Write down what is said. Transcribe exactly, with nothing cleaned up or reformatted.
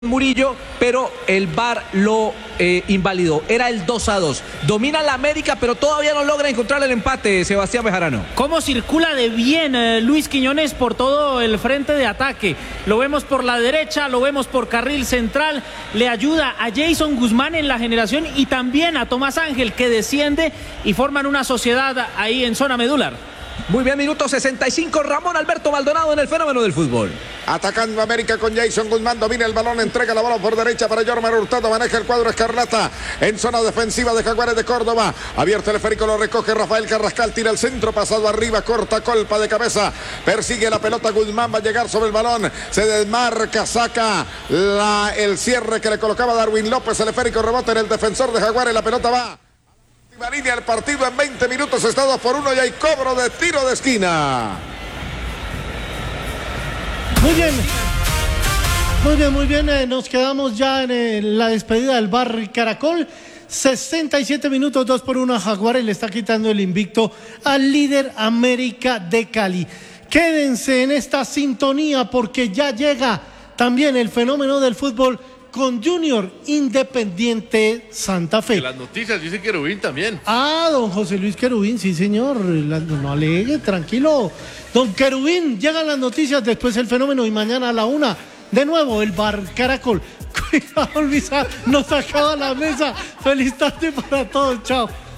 Murillo, pero el V A R lo eh, invalidó. Era el dos a dos. Domina la América, pero todavía no logra encontrar el empate, Sebastián Bejarano. ¿Cómo circula de bien eh, Luis Quiñones por todo el frente de ataque? Lo vemos por la derecha, lo vemos por carril central. Le ayuda a Jason Guzmán en la generación y también a Tomás Ángel, que desciende y forman una sociedad ahí en zona medular. Muy bien, minuto sesenta y cinco, Ramón Alberto Maldonado en el fenómeno del fútbol. Atacando América con Jason Guzmán, domina el balón, entrega la bola por derecha para Jormer Hurtado, maneja el cuadro escarlata en zona defensiva de Jaguares de Córdoba. Abierto el esférico, lo recoge Rafael Carrascal, tira el centro, pasado arriba, corta, colpa de cabeza, persigue la pelota Guzmán, va a llegar sobre el balón, se desmarca, saca la, el cierre que le colocaba Darwin López, el esférico rebota en el defensor de Jaguares, la pelota va. La línea del partido en veinte minutos, está dos por uno y hay cobro de tiro de esquina. Muy bien, muy bien, muy bien, eh, nos quedamos ya en eh, la despedida del Bar Caracol. sesenta y siete minutos, dos por uno a Jaguares, le está quitando el invicto al líder América de Cali. Quédense en esta sintonía porque ya llega también el fenómeno del fútbol con Junior Independiente Santa Fe. Que las noticias dicen Querubín también. Ah, don José Luis Querubín, sí señor, la, no alegue, tranquilo. Don Querubín, llegan las noticias, después el fenómeno y mañana a la una, de nuevo el Bar Caracol. Cuidado, Luisa, nos acaba la mesa. Feliz tarde para todos, chao.